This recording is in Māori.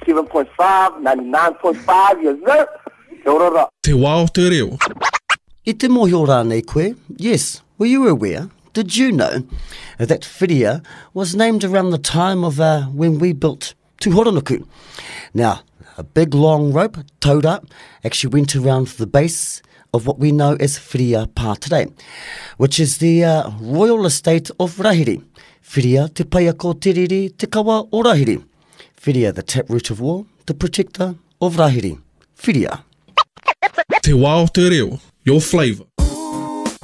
97.5, 99.5 years old. Te orora. Te wā o te reo. I te mohi o rānei koe, yes, were you aware? Did you know that Whiria was named around the time of when we built Tūhoranuku? Now, a big long rope towed up actually went around the base of what we know as Whiria Pā today, which is the royal estate of Rahiri. Whiria te paia ko tiriri te kawa o Rahiri. Whiria, the taproot of war, the protector of Rahiri. Whiria. Te wā o te reo. Your flavour.